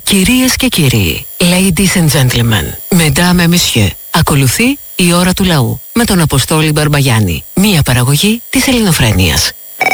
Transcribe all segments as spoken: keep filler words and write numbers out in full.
Κυρίες και κύριοι, ladies and gentlemen, mesdames et messieurs, ακολουθεί η ώρα του λαού με τον Αποστόλη Μπαρμπαγιάννη, μία παραγωγή της Ελληνοφρένειας.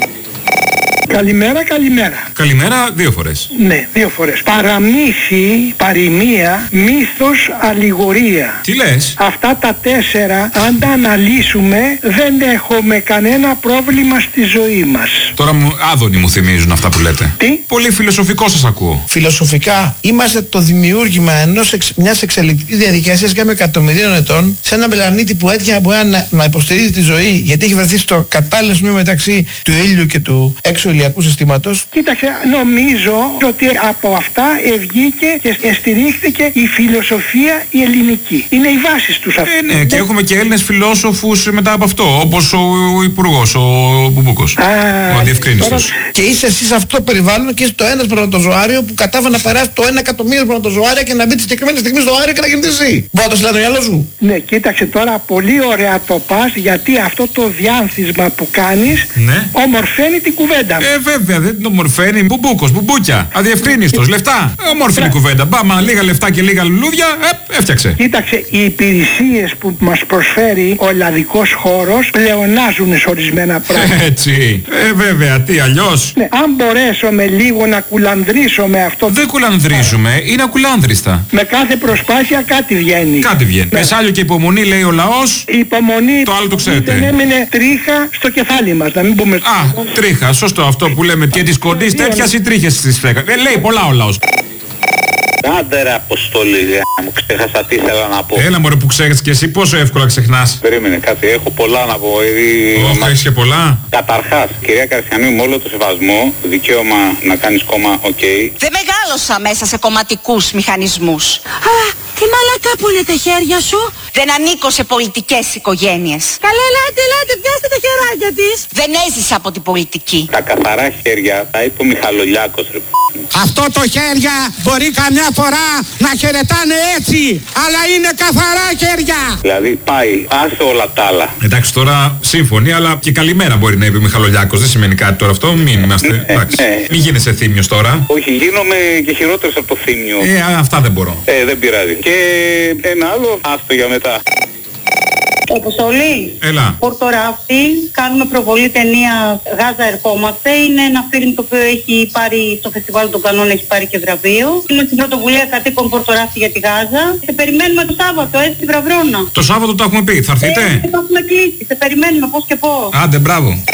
Καλημέρα, καλημέρα. Καλημέρα δύο φορές. Ναι, δύο φορές. Παραμύθι, παροιμία, μύθος, αλληγορία. Τι λες? Αυτά τα τέσσερα, αν τα αναλύσουμε, δεν έχουμε κανένα πρόβλημα στη ζωή μας. Τώρα μου, άδωνοι μου θυμίζουν αυτά που λέτε. Τι? Πολύ φιλοσοφικό σας ακούω. Φιλοσοφικά, είμαστε το δημιούργημα ενός εξ, μιας εξελικτικής διαδικασίας κάμια εκατομμυρίων ετών σε έναν πλανήτη που έτυχε μπορεί να, να υποστηρίζει τη ζωή, γιατί έχει βρεθεί στο κατάλληλο σημείο μεταξύ του ήλιου και του έξω ηλιακού συστήματος. Κοίταξε, νομίζω ότι από αυτά ευγήκε και στηρίχθηκε η φιλοσοφία η ελληνική. Είναι οι βάσεις τους αυτές. Ε, ναι, και έχουμε και Έλληνες φιλόσοφους μετά από αυτό, όπως ο, ο Υπουργός, ο Μπουμπούκος. Α, ο αδιευκρίνιστος. τώρα... Και είσαι εσύ σε αυτό το περιβάλλον και είσαι το ένα σπερματοζωάριο που κατάφερε να περάσει το ένα εκατομμύριο σπερματοζωάρια και να μπει τη συγκεκριμένη στιγμή στο αέριο και να γεννηθεί εσύ. Μπορεί να το συλλάβει το μυαλό σου. Ναι, κοίταξε τώρα, πολύ ωραία το πας, γιατί αυτό το διάνθισμα που κάνεις ναι. ομορφαίνει την κουβέντα. Ε, βέβαια, δεν την ομορφαίνει. Μπουμπούκος, μπουμπούκια, αδιευκρίνιστος, λεφτά. Ε, όμορφη είναι η κουβέντα. Μπάμα, λίγα λεφτά και λίγα λουλούδια, ε, έφτιαξε. Κοίταξε, οι υπηρεσίες που μας προσφέρει ο ελλαδικός χώρος πλεονάζουν σε ορισμένα πράγματα. Έτσι. Ε, βέβαια, τι αλλιώς. Ναι, αν μπορέσουμε λίγο να κουλανδρήσω με αυτό. Δεν κουλανδρίζουμε, είναι ακουλάνδριστα. Με κάθε προσπάθεια κάτι βγαίνει. Κάτι βγαίνει. Ναι. Μεσάλιο και υπομονή, λέει ο λαός. Η υπομονή. Το άλλο το ξέρετε. Δεν έμεινε τρίχα στο κεφάλι μας, να μην πούμε. Α, τρίχα, σωστό αυτό που λέμε. Και της κοντής τέτοιας ή τρίχες στις φέκα. Ε, λέει πολλά ο λαός. Άντε ρε Αποστόλη, μου ξέχασα τι ήθελα να πω. Έλα μωρέ που ξέρεις και εσύ, πόσο εύκολα ξεχνάς. Περίμενε κάτι, έχω πολλά να πω. Όχι, μα... έχεις και πολλά. Καταρχάς, κυρία Καρσιανή, με όλο το σεβασμό, δικαίωμα να κάνεις κόμμα, οκ. Okay. Δεν μεγάλωσα μέσα σε κομματικούς μηχανισμούς. Α, τι μαλακά που είναι τα χέρια σου. Δεν ανήκω σε πολιτικές οικογένειες. Καλέ, ελάτε, ελάτε, πιάστε τα χεράκια της. Δεν έζησα από την πολιτική. Τα καθαρά χέρια, τα είπε ο Μιχαλολιάκος, ρε. Αυτό το χέρια μπορεί καμιά φορά να χαιρετάνε έτσι, αλλά είναι καθαρά χέρια. Δηλαδή πάει, άσε όλα τα άλλα. Εντάξει τώρα σύμφωνοι, αλλά και καλημέρα μπορεί να είπε ο Μιχαλολιάκος. Δεν σημαίνει κάτι τώρα αυτό, μην είμαστε. Ε, εντάξει. ε, Μην γίνεσαι θύμιος τώρα. Όχι, γίνομαι και χειρότερος από το θύμιο. Ε, αυτά δεν μπορώ. Ε, δεν πειράζει. Και ένα άλλο, άστο για μετά. Αποστολή. Έλα. Πορτοράφτη, κάνουμε προβολή ταινία Γάζα ερχόμαστε. Είναι ένα φιλμ το οποίο έχει πάρει στο φεστιβάλ των Κανών, έχει πάρει και βραβείο. Είναι στην πρωτοβουλία κατοίκων Πορτοράφτη για τη Γάζα. Σε περιμένουμε το Σάββατο, έτσι στη Βραβρώνα. Το Σάββατο το έχουμε πει, θα έρθείτε. Ε, το έχουμε κλείσει, σε περιμένουμε πώς και πώς. Άντε, μπράβο.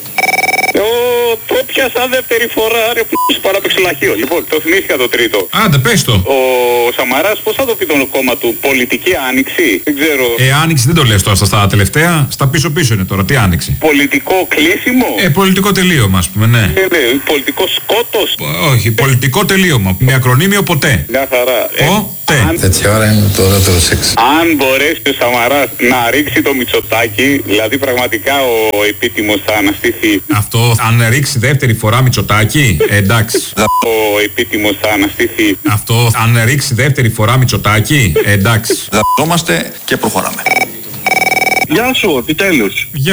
Ω, το πιάσα δεύτερη φορά, ρε που παράπαιξε λαχείο. Λοιπόν, το θυμήθηκα το τρίτο. Άντε, πες το. Ο Σαμαράς πώς θα το πει το κόμμα του, πολιτική άνοιξη, δεν ξέρω. Ε, άνοιξη δεν το λες τώρα στα τελευταία, στα πίσω-πίσω είναι τώρα, τι άνοιξη. Πολιτικό κλείσιμο. Ε, πολιτικό τελείωμα, ας πούμε, ναι. Ε, ναι, πολιτικό σκότος. Όχι, πολιτικό τελείωμα. Με ακρονίμιο ποτέ. Μια χαρά. Ο, τε. Αν, τέτοια ώρα είναι το ωραίο σεξ. αν μπορέσει ο Σαμαράς να ρίξει το Μητσοτάκι, δηλαδή πραγματικά ο επίτιμος θα αναστήθει. Αυτό, αν ρίξει δεύτερη φορά Μητσοτάκι, ε, εντάξει. Ο επίτιμος θα αναστήθει. Αυτό, αν ρίξει δεύτερη φορά Μητσοτάκι, ε, εντάξει. Δαπτώμαστε και προχωράμε. Γεια σου, επιτέλους.